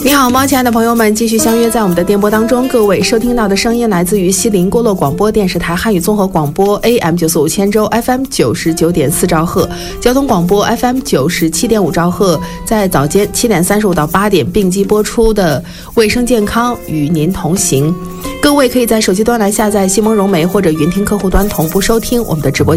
你好吗，亲爱的朋友们，继续相约在我们的电波当中。各位收听到的声音来自于西林郭勒广播电视台汉语综合广播 AM945千州 FM99.4兆赫，交通广播 FM97.5兆赫，在早间7点35到8点并机播出的卫生健康与您同行。各位可以在手机端来下载西蒙融媒或者云听客户端同步收听我们的直播